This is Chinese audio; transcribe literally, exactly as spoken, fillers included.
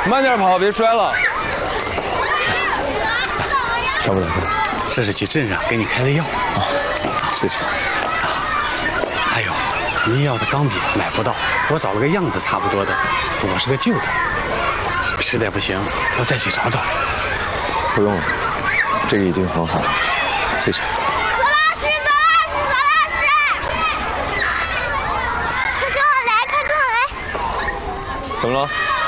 慢点跑，别摔了。 小不了， 这是去镇上给你开的药啊，谢谢。 还有，您要的钢笔买不到，我找了个样子差不多的，不过是个旧的。实在不行，我再去找找。 不用了，这个已经很好了，谢谢。 左老师，左老师，左老师，快跟我来，快跟我来。 怎么了？